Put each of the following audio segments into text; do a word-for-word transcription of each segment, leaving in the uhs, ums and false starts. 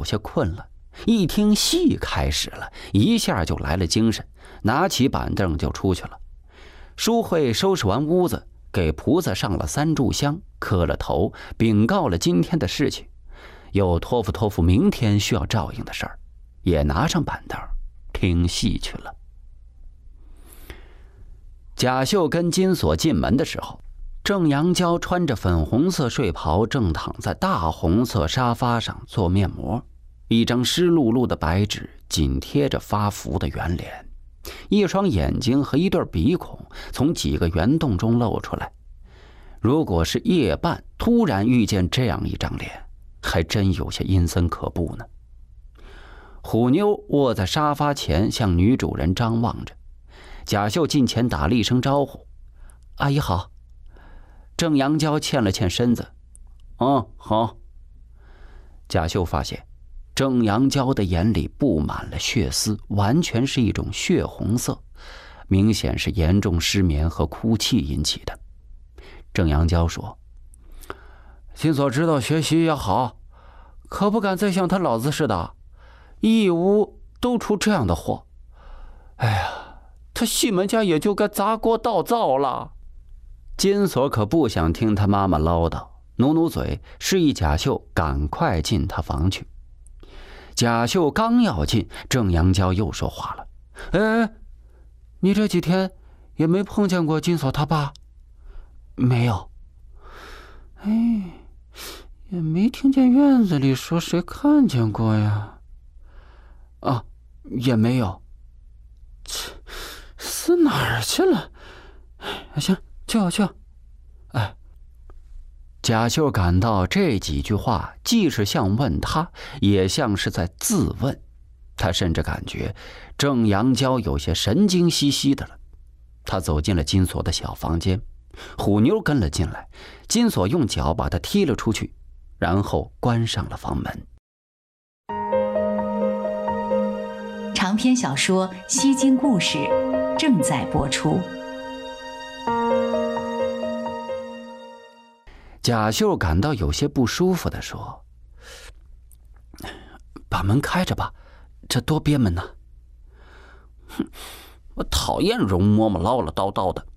些困了，一听戏开始了，一下就来了精神，拿起板凳就出去了。淑慧收拾完屋子，给菩萨上了三炷香，磕了头，禀告了今天的事情，又托付托付明天需要照应的事儿，也拿上板凳听戏去了。贾秀跟金锁进门的时候，郑阳娇穿着粉红色睡袍，正躺在大红色沙发上做面膜，一张湿漉漉的白纸紧贴着发福的圆脸，一双眼睛和一对鼻孔从几个圆洞中露出来。如果是夜半突然遇见这样一张脸，还真有些阴森可怖呢。虎妞卧在沙发前向女主人张望着，贾秀近前打了一声招呼：“阿姨好。”郑阳娇欠了欠身子：“嗯，好。”贾秀发现郑阳娇的眼里布满了血丝，完全是一种血红色，明显是严重失眠和哭泣引起的。郑阳娇说：“金锁知道学习也好，可不敢再像他老子似的，一屋都出这样的祸。哎呀，他西门家也就该砸锅倒灶了。”金锁可不想听他妈妈唠叨，努努嘴，示意贾秀赶快进他房去。贾秀刚要进，郑阳娇又说话了：“哎，你这几天也没碰见过金锁他爸？”“没有。”“哎，也没听见院子里说谁看见过呀？”“啊，也没有。”“切，死哪儿去了？”“行，去吧去吧。”哎，贾秀感到这几句话既是像问他，也像是在自问。他甚至感觉郑阳娇有些神经兮兮的了。他走进了金锁的小房间，虎妞跟了进来，金锁用脚把他踢了出去，然后关上了房门。 长篇小说《西京故事》正在播出。 贾秀感到有些不舒服地说：“把门开着吧，这多憋闷呢。”“哼，我讨厌容嬷嬷唠唠叨叨的。”“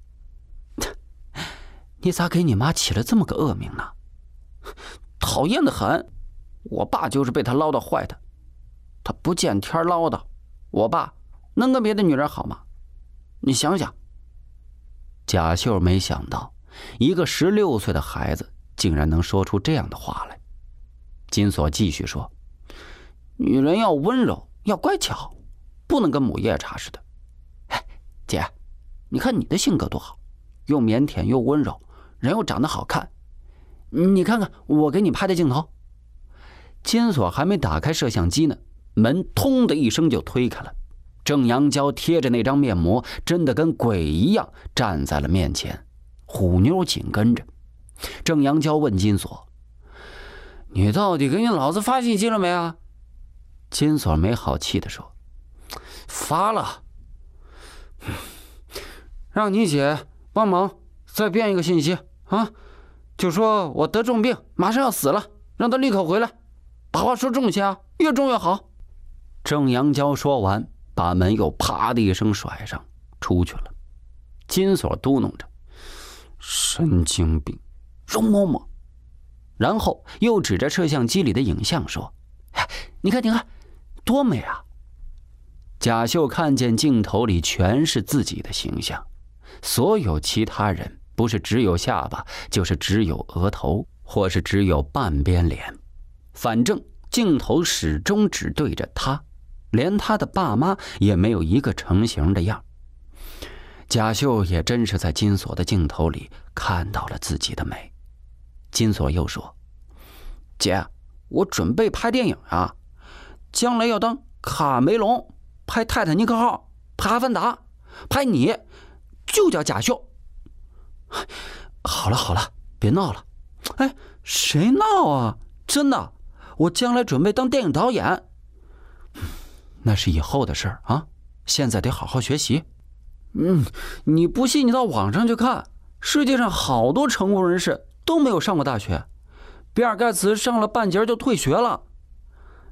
你咋给你妈起了这么个恶名呢？”“讨厌的很，我爸就是被她唠叨坏的。他不见天唠叨，我爸能跟别的女人好吗？你想想。”贾秀没想到一个十六岁的孩子竟然能说出这样的话来。金锁继续说：“女人要温柔，要乖巧，不能跟母夜叉似的。哎，姐，你看你的性格多好，又腼腆又温柔，人又长得好看。你看看我给你拍的镜头。”金锁还没打开摄像机呢，门通的一声就推开了。郑阳娇贴着那张面膜，真的跟鬼一样站在了面前，虎妞紧跟着。郑阳娇问金锁：“你到底给你老子发信息了没啊？”金锁没好气地说：“发了，让你姐帮忙再编一个信息啊，就说我得重病，马上要死了，让他立刻回来，把话说重些啊，越重越好。”郑阳娇说完，把门又啪的一声甩上，出去了。金锁嘟哝着：“神经病，容嬷嬷。”然后又指着摄像机里的影像说：“你看你看，多美啊！”贾秀看见镜头里全是自己的形象，所有其他人不是只有下巴，就是只有额头，或是只有半边脸，反正镜头始终只对着他，连他的爸妈也没有一个成型的样。贾秀也真是在金锁的镜头里看到了自己的美。金锁又说：“姐，我准备拍电影啊，将来要当卡梅隆，拍泰坦尼克号，拍阿凡达，拍你就叫贾秀。”“好了好了，别闹了。”“哎，谁闹啊？真的，我将来准备当电影导演。”“那是以后的事儿啊，现在得好好学习。”“嗯，你不信你到网上去看，世界上好多成功人士都没有上过大学，比尔盖茨上了半截就退学了，